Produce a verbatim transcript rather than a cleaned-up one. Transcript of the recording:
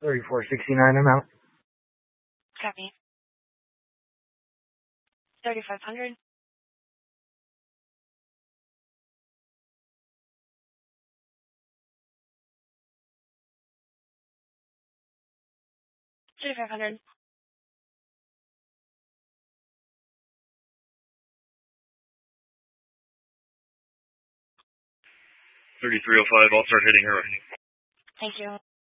thirty-four sixty-nine, I'm out. Copy. thirty-five hundred. thirty-five hundred. thirty-three oh five, I'll start hitting her. Thank you.